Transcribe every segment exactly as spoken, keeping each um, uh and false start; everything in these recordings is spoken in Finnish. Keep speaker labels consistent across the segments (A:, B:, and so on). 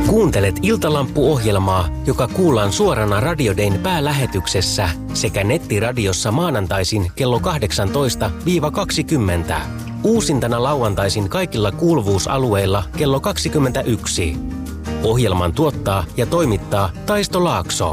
A: Kuuntelet Iltalampu-ohjelmaa, joka kuullaan suorana Radio Dayn päälähetyksessä sekä nettiradiossa maanantaisin kello kahdeksantoista kaksikymmentä. Uusintana lauantaisin kaikilla kuuluvuusalueilla kello kaksikymmentäyksi. Ohjelman tuottaa ja toimittaa Taisto Laakso.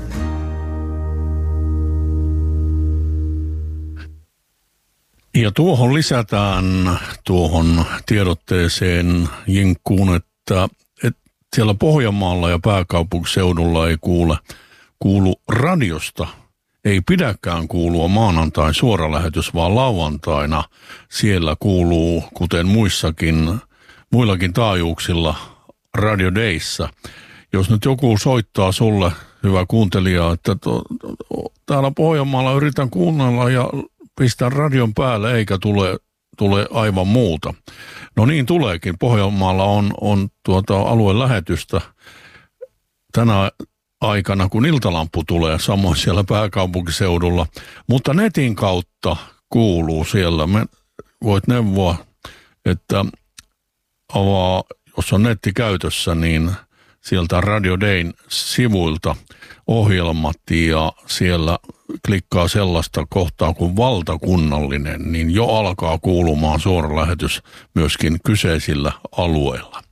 B: Ja tuohon lisätään tuohon tiedotteeseen jinkkuun, että, että siellä Pohjanmaalla ja pääkaupunkiseudulla ei kuule, kuulu radiosta. Ei pidäkään kuulua maanantain suoralähetys, vaan lauantaina siellä kuuluu, kuten muissakin, muillakin taajuuksilla, Radio Dayssä. Jos nyt joku soittaa sulle, hyvä kuuntelija, että to, to, täällä Pohjanmaalla yritän kuunnella ja pistän radion päälle eikä tule, tule aivan muuta. No niin tuleekin. Pohjanmaalla on, on tuota aluelähetystä tänä aikana, kun Iltalampu tulee, samoin siellä pääkaupunkiseudulla. Mutta netin kautta kuuluu siellä. Me voit neuvoa, että avaa, jos on netti käytössä, niin sieltä Radio Dayn sivuilta ohjelmat ja siellä klikkaa sellaista kohtaa kuin valtakunnallinen, niin jo alkaa kuulumaan suora lähetys myöskin kyseisillä alueilla.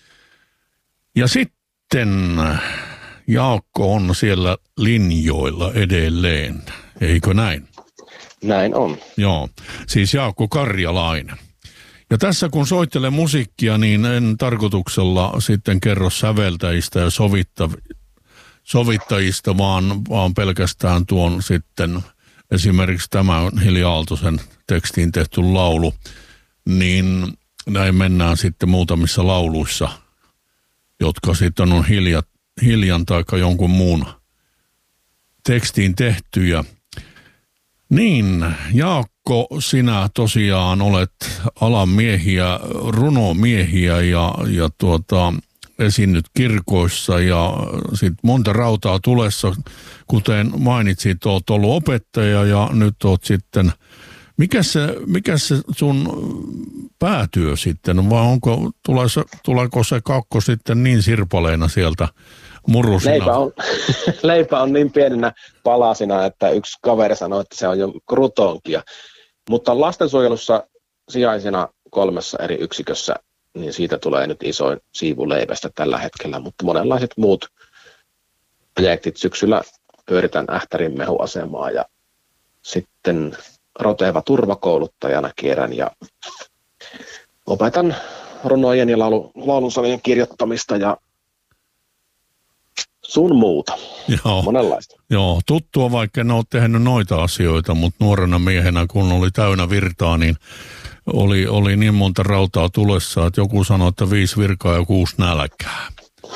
B: Ja sitten Jaakko on siellä linjoilla edelleen, eikö näin?
C: Näin on.
B: Joo, siis Jaakko Karjalainen. Ja tässä kun soittelen musiikkia, niin en tarkoituksella sitten kerro säveltäjistä ja sovitta, sovittajista, vaan, vaan pelkästään tuon sitten esimerkiksi tämä Hili Aaltosen tekstiin tehty laulu, niin näin mennään sitten muutamissa lauluissa, jotka sitten on hilja, hiljan tai jonkun muun tekstiin tehtyjä. Niin, Jaakko, sinä tosiaan olet alan miehiä, runomiehiä ja, ja tuota, esiinnyt kirkoissa ja sit monta rautaa tulessa, kuten mainitsit, olet ollut opettaja ja nyt olet sitten, mikä se, mikä se sun päätyö sitten, vai onko, tuleeko, tuleeko se kakko sitten niin sirpaleena sieltä murusina?
C: Leipä on, leipä on niin pienenä palasina, että yksi kaveri sanoi, että se on jo krutonkia. Mutta lastensuojelussa sijaisena kolmessa eri yksikössä, niin siitä tulee nyt isoin siivu leipästä tällä hetkellä. Mutta monenlaiset muut projektit syksyllä pyöritän Ähtärin mehuasemaa ja sitten Roteva turvakouluttajana kierrän ja opetan runojen ja laulu, laulunsalien kirjoittamista ja sun muuta.
B: Joo,
C: monenlaista.
B: Joo, tuttua vaikka en ole tehnyt noita asioita, mutta nuorena miehenä kun oli täynnä virtaa, niin oli, oli niin monta rautaa tulessa, että joku sanoi, että viisi virkaa ja kuusi nälkää.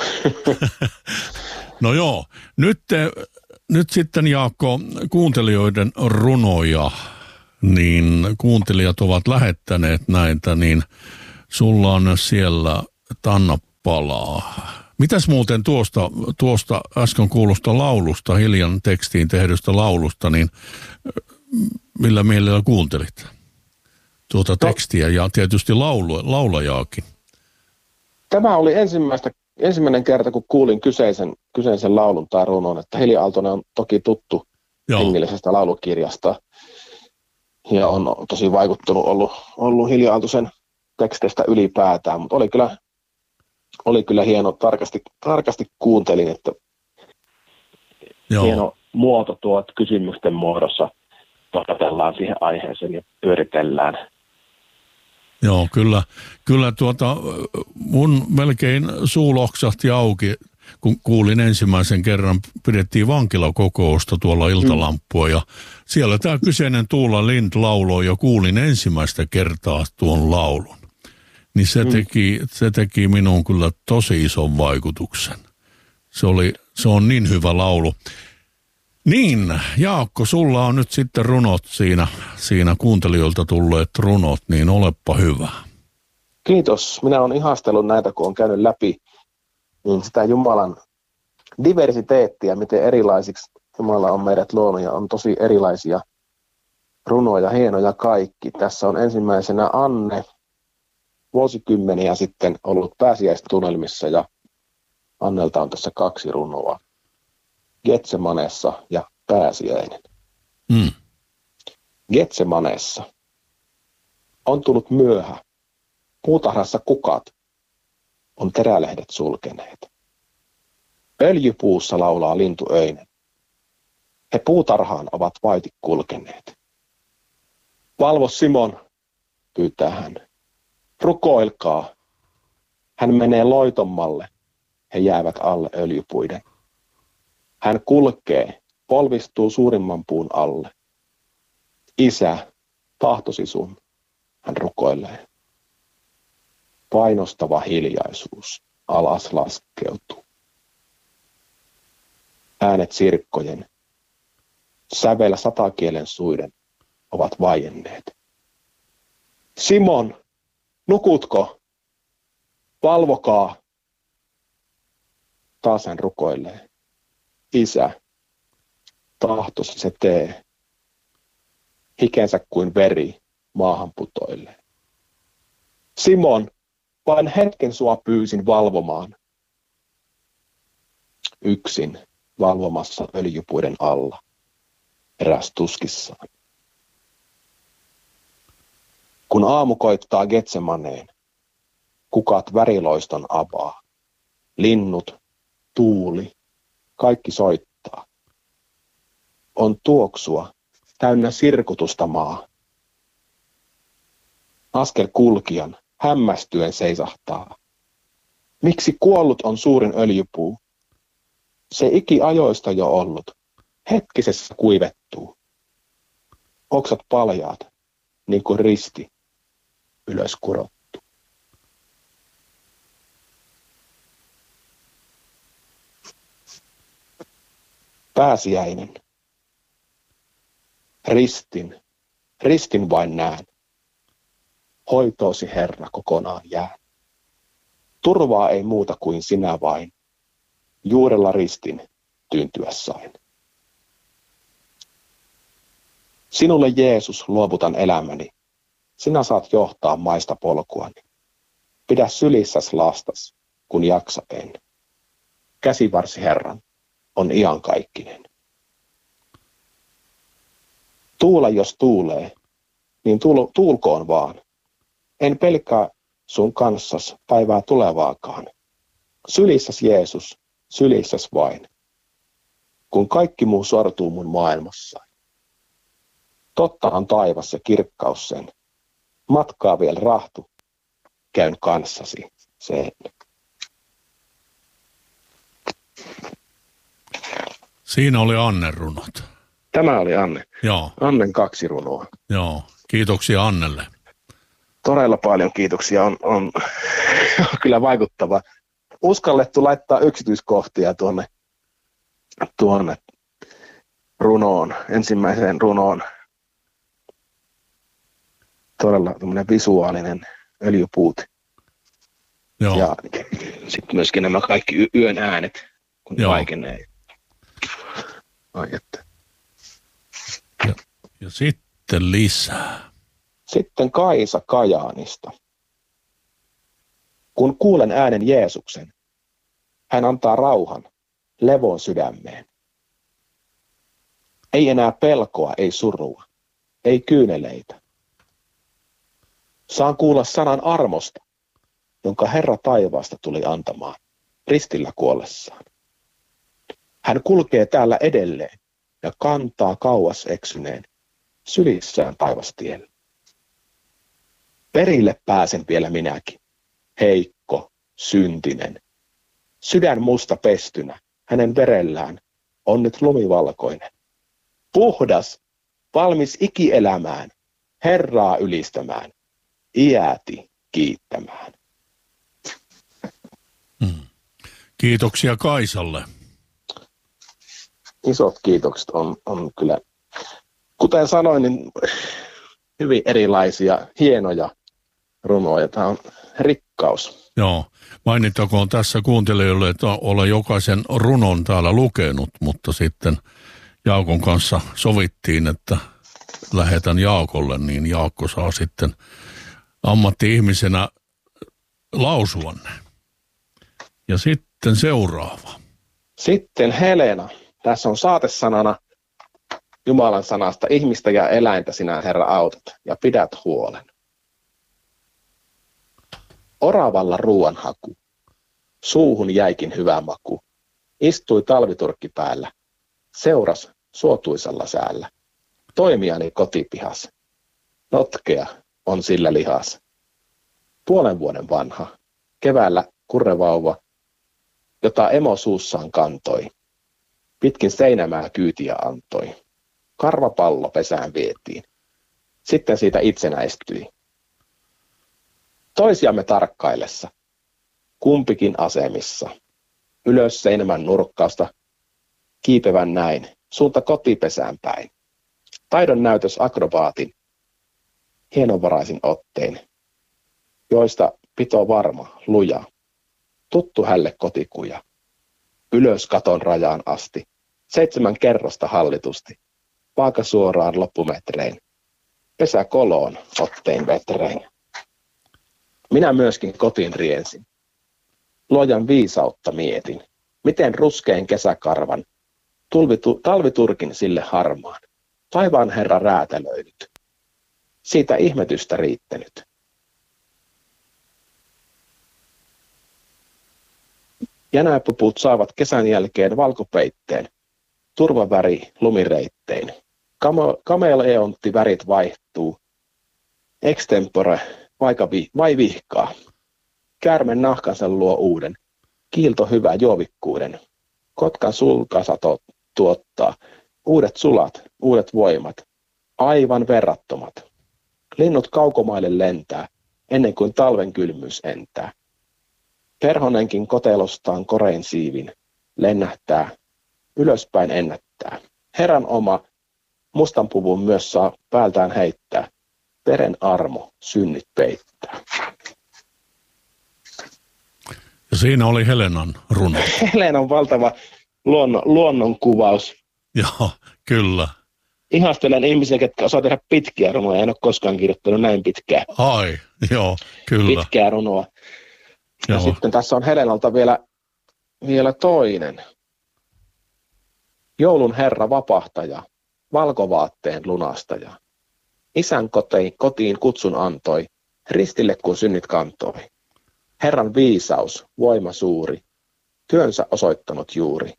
B: No joo, nyt, te, nyt sitten Jaakko, kuuntelijoiden runoja, niin kuuntelijat ovat lähettäneet näitä, niin sulla on siellä Tanna palaa. Mitäs muuten tuosta, tuosta äsken kuulusta laulusta, Hiljan tekstiin tehdystä laulusta, niin millä mielellä kuuntelit tuota tekstiä ja tietysti laulu, laulajaakin?
C: Tämä oli ensimmäistä, ensimmäinen kerta, kun kuulin kyseisen, kyseisen laulun tai runon, että Hili Aaltonen on toki tuttu hengellisestä laulukirjasta ja on tosi vaikuttunut ollut, ollut Hili Aaltosen teksteistä ylipäätään, mutta oli kyllä Oli kyllä hieno, tarkasti, tarkasti kuuntelin, että Joo. hieno muoto tuo, että kysymysten muodossa tarkatellaan siihen aiheeseen ja pyöritellään.
B: Joo, kyllä, kyllä tuota, mun melkein suu loksahti auki, kun kuulin ensimmäisen kerran, pidettiin vankilakokousta tuolla Iltalampua ja siellä tämä kyseinen Tuula Lind lauloi ja kuulin ensimmäistä kertaa tuon laulun. Niin se teki, se teki minuun kyllä tosi ison vaikutuksen. Se, oli, se on niin hyvä laulu. Niin, Jaakko, sulla on nyt sitten runot siinä, siinä kuuntelijoilta tulleet runot, niin olepa hyvä.
C: Kiitos. Minä olen ihastellut näitä, kun olen käynyt läpi niin sitä Jumalan diversiteettiä, miten erilaisiksi Jumala on meidät luonut ja on tosi erilaisia runoja, hienoja kaikki. Tässä on ensimmäisenä Anne, vuosikymmeniä sitten ollut pääsiäistunnelmissa ja Annelta on tässä kaksi runoa. Getsemanessa ja Pääsiäinen.
B: Mm.
C: Getsemanessa. On tullut myöhä. Puutarhassa kukat on terälehdet sulkeneet. Öljypuussa laulaa lintu öinen. He puutarhaan ovat vaiti kulkeneet. Valvo Simon, pyytää hän. Rukoilkaa. Hän menee loitommalle. He jäävät alle öljypuiden. Hän kulkee, polvistuu suurimman puun alle. Isä, tahtosi sun, hän rukoilee. Painostava hiljaisuus alas laskeutuu. Äänet sirkkojen, sävel satakielen suiden ovat vaienneet. Simon, nukutko? Valvokaa. Taas hän rukoilee. Isä, tahtosi se tee. Hikensä kuin veri maahan putoilee. Simon, vain hetken sua pyysin valvomaan. Yksin valvomassa öljypuiden alla, eräs tuskissaan. Kun aamu koittaa Getsemaneen, kukat väriloiston avaa. Linnut, tuuli, kaikki soittaa. On tuoksua, täynnä sirkutusta maa. Askel kulkijan hämmästyen seisahtaa. Miksi kuollut on suurin öljypuu? Se iki ajoista jo ollut, hetkisessä kuivettuu. Oksat paljaat, niin kuin risti, ylös kurottu. Pääsiäinen. Ristin, ristin vain näen. Hoitoosi Herra kokonaan jää. Turvaa ei muuta kuin sinä vain. Juurella ristin tyyntyä sain. Sinulle Jeesus luovutan elämäni. Sinä saat johtaa maista polkuani. Pidä sylissäs lastas, kun jaksa en. Käsivarsi Herran on iankaikkinen. Tuula jos tuulee, niin tuul- tuulkoon vaan. En pelkää sun kanssas päivää tulevaakaan. Sylissäs Jeesus, sylissäs vain. Kun kaikki muu sortuu mun maailmassa. Totta on taivas ja kirkkaus sen. Matkaa vielä rahtu, käyn kanssasi sen.
B: Siinä oli Annen runot.
C: Tämä oli Anne.
B: Joo.
C: Annen kaksi runoa.
B: Joo. Kiitoksia Annelle.
C: Todella paljon kiitoksia. On, on, on kyllä vaikuttava. Uskallettu laittaa yksityiskohtia tuonne, tuonne runoon, ensimmäiseen runoon. Todella tämmöinen visuaalinen öljypuut.
B: Joo.
C: Ja sitten myöskin nämä kaikki y- yön äänet, kun
B: Joo.
C: vaikenee. Ai että.
B: Ja, ja sitten lisää.
C: Sitten Kaisa Kajaanista. Kun kuulen äänen Jeesuksen, hän antaa rauhan, levon sydämeen. Ei enää pelkoa, ei surua, ei kyyneleitä. Saan kuulla sanan armosta, jonka Herra taivaasta tuli antamaan ristillä kuollessaan. Hän kulkee täällä edelleen ja kantaa kauas eksyneen sylissään taivastielle. Perille pääsen vielä minäkin, heikko, syntinen. Sydän musta pestynä, hänen verellään on nyt lumivalkoinen. Puhdas, valmis ikielämään, Herraa ylistämään, iäti kiittämään.
B: Hmm. Kiitoksia Kaisalle.
C: Isot kiitokset on, on kyllä, kuten sanoin, niin hyvin erilaisia, hienoja runoja. Tämä on rikkaus.
B: Joo. Mainittakoon tässä kuuntelijoille, että olen jokaisen runon täällä lukenut, mutta sitten Jaakon kanssa sovittiin, että lähetän Jaakolle, niin Jaakko saa sitten ammatti-ihmisenä lausua ne. Ja sitten sitten seuraava.
C: Sitten Helena. Tässä on saatesanana Jumalan sanasta: ihmistä ja eläintä sinä, Herra, autat ja pidät huolen. Oravalla ruoanhaku. Suuhun jäikin hyvä maku. Istui talviturkki päällä. Seuras suotuisalla säällä. Toimijani kotipihas. Notkea on sillä lihas. Puolen vuoden vanha. Keväällä kurrevauva, jota emo suussaan kantoi. Pitkin seinämää kyytiä antoi. Karvapallo pesään vietiin. Sitten siitä itsenäistyi. Toisiamme tarkkaillessa. Kumpikin asemissa. Ylös seinämän nurkkausta. Kiipevän näin. Suunta kotipesään päin. Taidon näytös akrobaatin. Hienovaraisin ottein. Joista pito varma, luja. Tuttu hälle kotikuja. Ylös katon rajaan asti. Seitsemän kerrosta hallitusti. Vaaka suoraan loppumetrein. Pesä koloon ottein vetrein. Minä myöskin kotiin riensin. Luojan viisautta mietin. Miten ruskein kesäkarvan. Tulvitu, talviturkin sille harmaan. Taivaan Herra räätälöinyt. Siitä ihmetystä riittänyt. Jänäpuput saavat kesän jälkeen valkopeitteen, turvaväri lumireittein. Kamo, kameleontti värit vaihtuu, extempore vaikka vi, vai vihkaa. Käärmen nahkansa luo uuden, kiilto hyvä juovikkuuden. Kotkan sulkasato tuottaa, uudet sulat, uudet voimat, aivan verrattomat. Linnut kaukomaille lentää, ennen kuin talven kylmyys entää. Perhonenkin kotelostaan korein siivin lennähtää, ylöspäin ennättää. Herran oma mustan puvun myös saa päältään heittää, veren armo synnit peittää.
B: Ja siinä oli Helenan runo.
C: Helenan valtava luonnon, luonnonkuvaus.
B: Joo, kyllä.
C: Ihastelen ihmisiä, ketkä osaa tehdä pitkiä runoja. En ole koskaan kirjoittanut näin pitkää.
B: Ai, joo, kyllä.
C: Pitkää runoa. Ja
B: Joo.
C: sitten tässä on Helenalta vielä, vielä toinen. Joulun Herra vapahtaja, valkovaatteen lunastaja. Isän kotiin, kotiin kutsun antoi, ristille kun synnit kantoi. Herran viisaus, voima suuri, työnsä osoittanut juuri.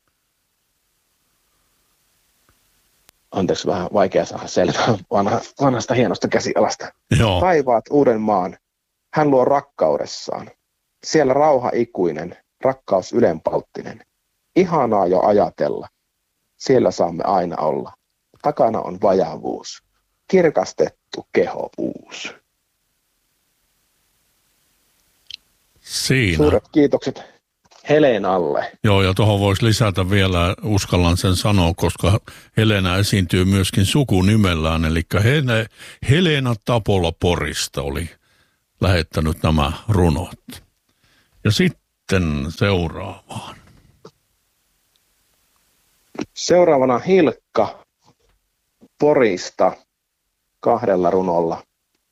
C: Anteeksi, vähän vaikea saada selvää vanha, vanhasta hienosta käsialasta.
B: Joo.
C: Taivaat uuden maan, hän luo rakkaudessaan. Siellä rauha ikuinen, rakkaus ylenpalttinen. Ihanaa jo ajatella, siellä saamme aina olla. Takana on vajavuus, kirkastettu keho uus.
B: Siinä.
C: Suuret kiitokset Helenalle.
B: Joo, ja tuohon voisi lisätä vielä, uskallan sen sanoa, koska Helena esiintyy myöskin sukunimellään, eli Hele, Helena Tapola Porista oli lähettänyt nämä runot. Ja sitten seuraavaan.
C: Seuraavana Hilkka Porista kahdella runolla.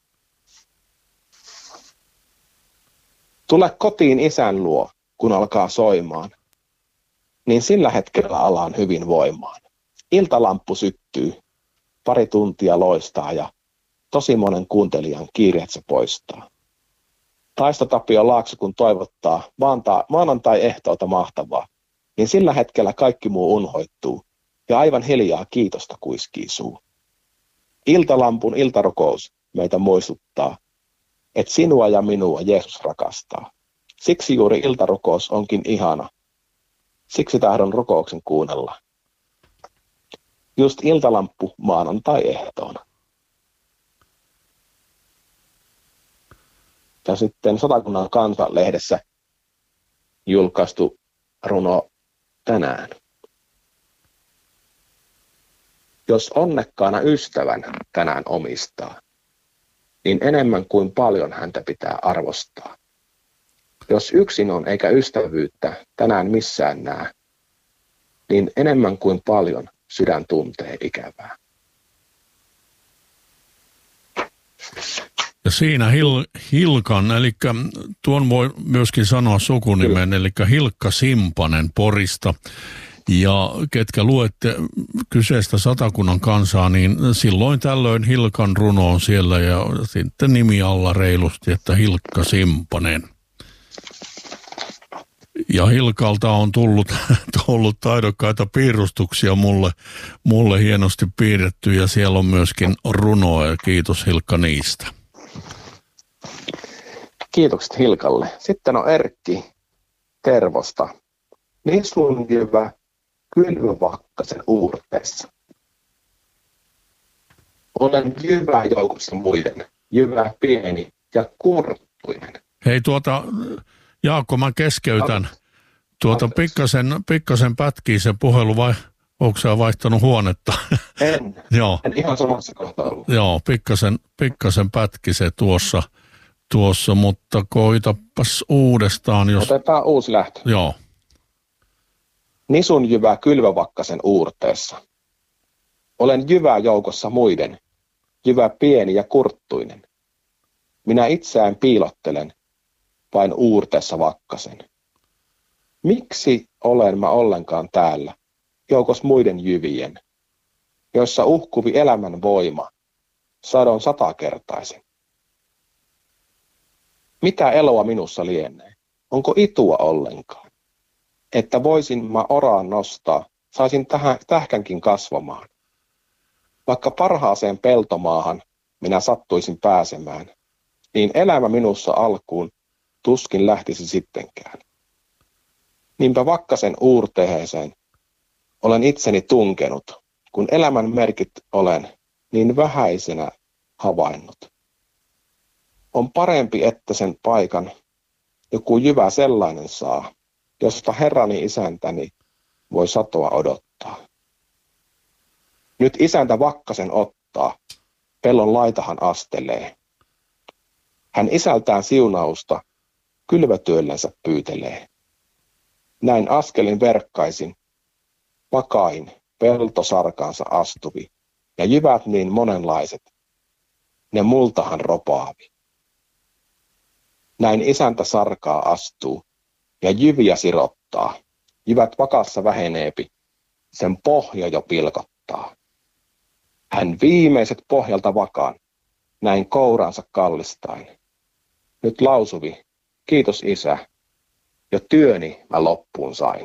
C: Tule kotiin isän luo, kun alkaa soimaan, niin sillä hetkellä alaan hyvin voimaan. Iltalamppu syttyy, pari tuntia loistaa ja tosi monen kuuntelijan kiireet se poistaa. Taisto Tapio Laakso kun toivottaa maanantai-ehtoota mahtavaa, niin sillä hetkellä kaikki muu unhoittuu ja aivan hiljaa kiitosta kuiskii suu. Iltalampun iltarukous meitä muistuttaa, että sinua ja minua Jeesus rakastaa. Siksi juuri iltarukous onkin ihana. Siksi tahdon rukouksen kuunnella. Just iltalamppu maanantai-ehtoona. Ja sitten Satakunnan Kansa-lehdessä julkaistu runo tänään. Jos onnekkaana ystävän tänään omistaa, niin enemmän kuin paljon häntä pitää arvostaa. Jos yksin on eikä ystävyyttä tänään missään näe, niin enemmän kuin paljon sydän tuntee ikävää.
B: Ja siinä Hil, Hilkan, eli tuon voi myöskin sanoa sukunimen, Kyllä. eli Hilkka Simpanen Porista. Ja ketkä luette kyseistä Satakunnan kansaa, niin silloin tällöin Hilkan runo on siellä ja sitten nimi alla reilusti, että Hilkka Simpanen. Ja Hilkalta on tullut, tullut taidokkaita piirustuksia mulle, mulle hienosti piirretty ja siellä on myöskin runoa ja kiitos Hilkka niistä.
C: Kiitokset Hilkalle. Sitten on Erkki Tervosta. Nisun jyvä kylvövakkasen uurteessa. Olen jyvä joukossa muiden, jyvä pieni ja kurttuinen.
B: Hei tuota, Jaakko, mä keskeytän. Tuota pikkasen, pikkasen pätkii se puhelu vai onko sä vaihtanut huonetta?
C: En,
B: Joo.
C: en ihan samassa kohtaa ollut.
B: Joo, pikkasen, pikkasen pätki se tuossa, tuossa, mutta koitapas uudestaan. Jos...
C: Otetaan uusi lähtö.
B: Joo.
C: Nisun jyvä kylvövakkasen uurteessa. Olen jyvä joukossa muiden, jyvä pieni ja kurttuinen. Minä itseään piilottelen, vain uurteessa vakkasen. Miksi olen mä ollenkaan täällä, joukos muiden jyvien, joissa uhkuvi elämän voima, sadon satakertaisen? Mitä eloa minussa lienee? Onko itua ollenkaan? Että voisin mä oraan nostaa, saisin tähän tähkänkin kasvamaan. Vaikka parhaaseen peltomaahan minä sattuisin pääsemään, niin elämä minussa alkuun tuskin lähtisi sittenkään. Niinpä vakkasen uurteeseen olen itseni tunkenut, kun elämän merkit olen niin vähäisenä havainnut. On parempi, että sen paikan joku jyvä sellainen saa, josta herrani isäntäni voi satoa odottaa. Nyt isäntä vakkasen ottaa, pellon laitahan astelee. Hän isältään siunausta kylvötyöllensä pyytelee. Näin askelin verkkaisin, vakain peltosarkaansa astuvi, ja jyvät niin monenlaiset, ne multahan ropaavi. Näin isäntä sarkaa astuu, ja jyviä sirottaa, jyvät vakassa väheneepi, sen pohja jo pilkottaa. Hän viimeiset pohjalta vakaan, näin kouransa kallistain. Nyt lausuvi, kiitos isä, jo työni mä loppuun sain.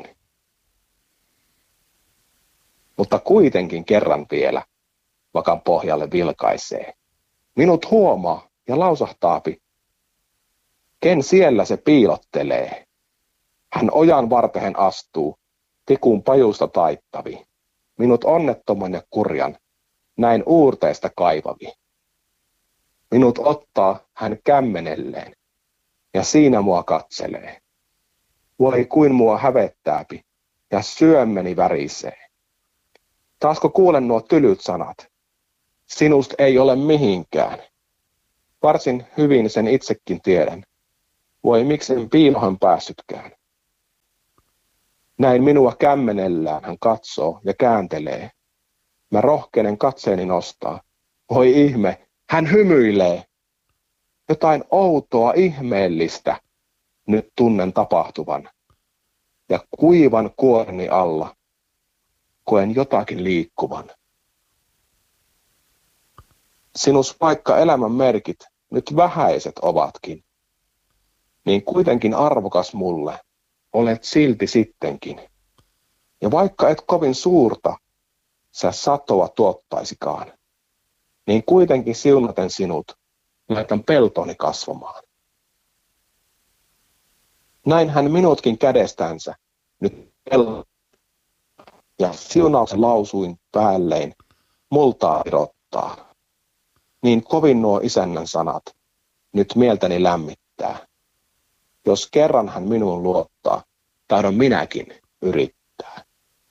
C: Mutta kuitenkin kerran vielä vakan pohjalle vilkaisee. Minut huomaa ja lausahtaapi, ken siellä se piilottelee. Hän ojan vartehen astuu, tikun pajusta taittavi. Minut onnettoman ja kurjan, näin uurteesta kaivavi. Minut ottaa hän kämmenelleen, ja siinä mua katselee. Voi kuin mua hävettääpi, ja syömmeni värisee. Taasko kuulen nuo tylyt sanat? Sinusta ei ole mihinkään. Varsin hyvin sen itsekin tiedän. Voi miksen piilohan päässytkään. Näin minua kämmenellään hän katsoo ja kääntelee. Mä rohkenen katseeni nostaa. Voi ihme, hän hymyilee. Jotain outoa ihmeellistä nyt tunnen tapahtuvan. Ja kuivan kuorni alla koen jotakin liikkuvan. Sinus vaikka elämän merkit nyt vähäiset ovatkin, niin kuitenkin arvokas mulle olet silti sittenkin. Ja vaikka et kovin suurta sä satoa tuottaisikaan, niin kuitenkin siunaten sinut laitan peltoni kasvamaan. Näin hän minutkin kädestänsä nyt pel- ja siunauksen lausuin päällein multaa irottaa. Niin kovin nuo isännän sanat nyt mieltäni lämmittää. Jos kerran hän minuun luottaa, tahdon minäkin yrittää.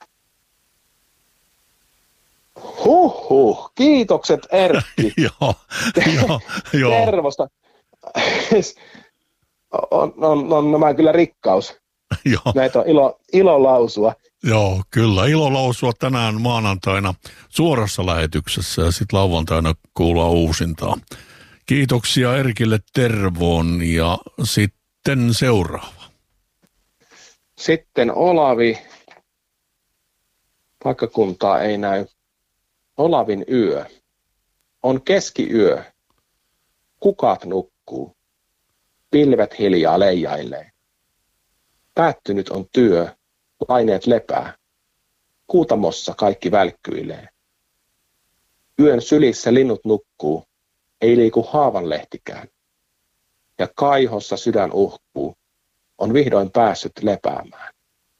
C: Huhhuh, kiitokset Erkki.
B: Joo, joo, joo.
C: Tervosta. on, on, on nämä kyllä rikkaus.
B: Joo.
C: Näitä on ilo, ilo lausua.
B: Joo, kyllä. Ilo lausua tänään maanantaina suorassa lähetyksessä ja sitten lauantaina kuullaan uusintaa. Kiitoksia Erkille Tervoon ja sitten seuraava.
C: Sitten Olavi. Paikkakuntaa ei näy. Olavin yö. On keskiyö. Kukat nukkuu. Pilvet hiljaa leijailee. Päättynyt on työ. Laineet lepää. Kuutamossa kaikki välkkyilee. Yön sylissä linnut nukkuu. Ei liiku haavanlehtikään. Ja kaihossa sydän uhkuu. On vihdoin päässyt lepäämään.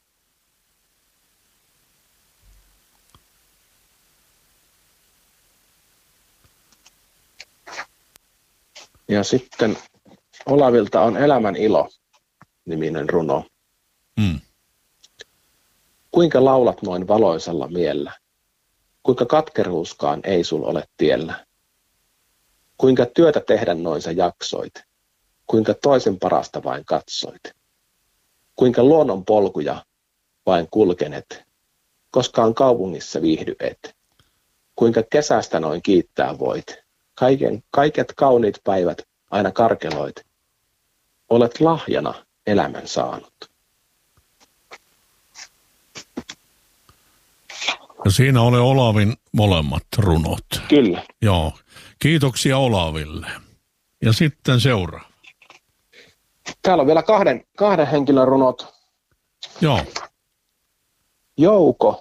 C: Ja sitten Olavilta on Elämän ilo -niminen runo.
B: Mm.
C: Kuinka laulat noin valoisella miellä? Kuinka katkeruuskaan ei sul ole tiellä? Kuinka työtä tehdä noin sä jaksoit? Kuinka toisen parasta vain katsoit? Kuinka luonnon polkuja vain kulkenet? Koskaan kaupungissa viihdy et? Kuinka kesästä noin kiittää voit? Kaiken, kaiket kauniit päivät aina karkeloit. Olet lahjana elämän saanut.
B: Ja siinä oli Olavin molemmat runot.
C: Kyllä.
B: Joo. Kiitoksia Olaville. Ja sitten seuraava.
C: Täällä on vielä kahden, kahden henkilön runot.
B: Joo.
C: Jouko.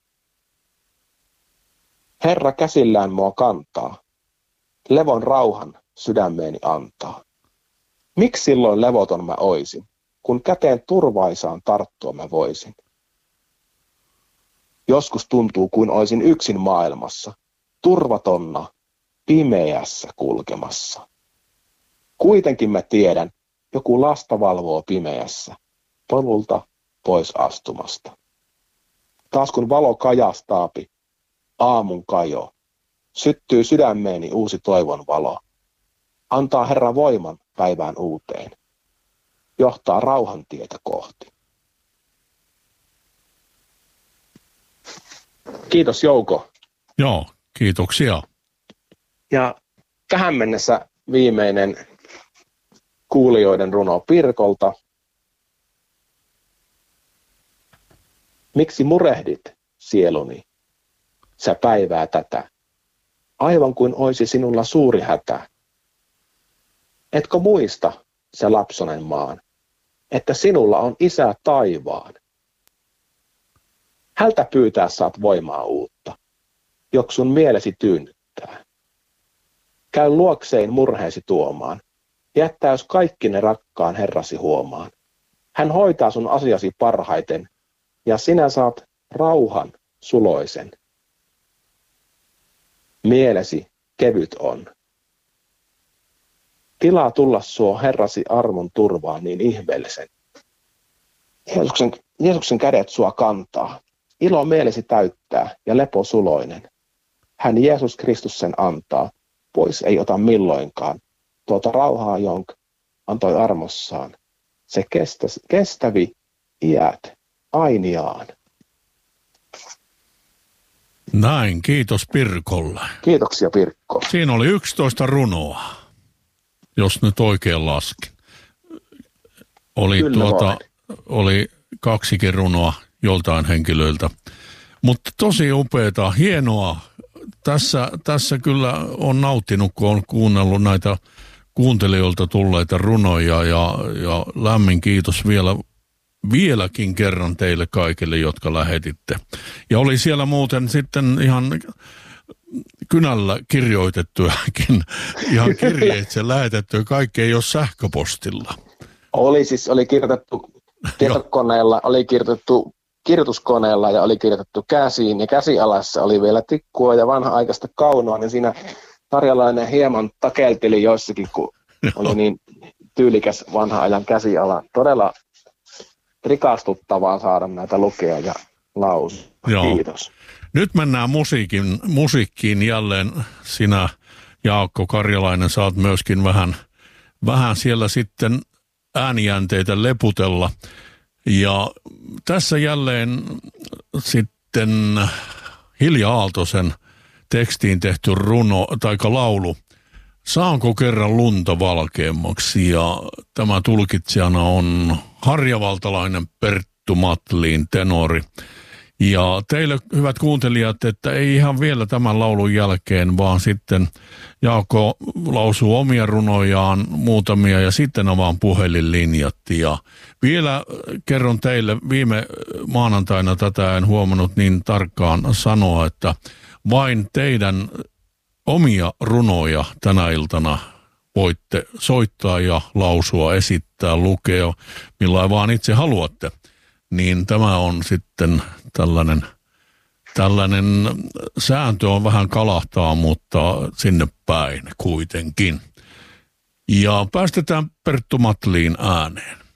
C: Herra käsillään mua kantaa. Levon rauhan sydämeeni antaa. Miksi silloin levoton mä oisin, kun käteen turvaisaan tarttua mä voisin? Joskus tuntuu, kuin oisin yksin maailmassa, turvatonna, pimeässä kulkemassa. Kuitenkin mä tiedän, joku lasta valvoo pimeässä, polulta pois astumasta. Taas kun valo kajastaapi, aamun kajo, syttyy sydämeeni uusi toivon valo. Antaa Herra voiman päivään uuteen. Johtaa rauhan tietä kohti. Kiitos Jouko.
B: Joo, kiitoksia.
C: Ja tähän mennessä viimeinen kuulijoiden runo Pirkolta. Miksi murehdit, sieluni, sä päivää tätä, aivan kuin oisi sinulla suuri hätä? Etkö muista, sä lapsonen maan, että sinulla on isä taivaan? Hältä pyytää saat voimaa uutta, joksun mielesi tyynnyttää. Käy luokseen murheesi tuomaan, jättäys kaikki ne rakkaan Herrasi huomaan. Hän hoitaa sun asiasi parhaiten, ja sinä saat rauhan suloisen. Mielesi kevyt on. Tilaa tulla suo Herrasi armon turvaan niin ihmeellisen. Jeesuksen, Jeesuksen kädet sua kantaa. Ilo mielesi täyttää ja lepo suloinen. Hän Jeesus Kristus sen antaa, pois ei ota milloinkaan. Tuota rauhaa, jonka antoi armossaan. Se kestä, kestävi iät ainiaan.
B: Näin, kiitos Pirkolle.
C: Kiitoksia Pirkko.
B: Siinä oli yksitoista runoa, jos nyt oikein laskin. Oli, tuota, oli kaksikin runoa joltain henkilöiltä. Mutta tosi upeata, hienoa. Tässä, tässä kyllä on nauttinut, kun on kuunnellut näitä kuuntelijoilta tulleita runoja ja, ja lämmin kiitos vielä, vieläkin kerran teille kaikille, jotka lähetitte. Ja oli siellä muuten sitten ihan kynällä kirjoitettuakin, ihan kirjeitse lähetettyä, kaikki ei ole sähköpostilla. Oli
C: siis, oli kirjoitettu tietokoneella, oli kirjoitettu kirjoituskoneella ja oli kirjoitettu käsiin ja käsialassa oli vielä tikkua ja vanha-aikaista kaunoa, niin siinä Tarjalainen hieman takelteli joissakin, kun oli niin tyylikäs vanha-ajan käsiala. Todella rikastuttavaa saada näitä lukea ja lausua. Kiitos.
B: Nyt mennään musiikin, musiikkiin jälleen. Sinä, Jaakko Karjalainen, saat myöskin vähän, vähän siellä sitten äänijänteitä leputella. Ja tässä jälleen sitten Hilja Aaltosen tekstiin tehty runo, taika laulu, Saanko kerran lunta valkeammaksi? Ja tämä tulkitsijana on harjavaltalainen Perttu Matlin, tenori. Ja teille, hyvät kuuntelijat, että ei ihan vielä tämän laulun jälkeen, vaan sitten Jaakko lausuu omia runojaan muutamia ja sitten avaan puhelinlinjat. Ja vielä kerron teille, viime maanantaina tätä en huomannut niin tarkkaan sanoa, että vain teidän omia runoja tänä iltana voitte soittaa ja lausua, esittää, lukea, millä vaan itse haluatte. Niin tämä on sitten tällainen, tällainen sääntö on vähän kalahtaa, mutta sinne päin kuitenkin. Ja päästetään Perttu Matliin ääneen.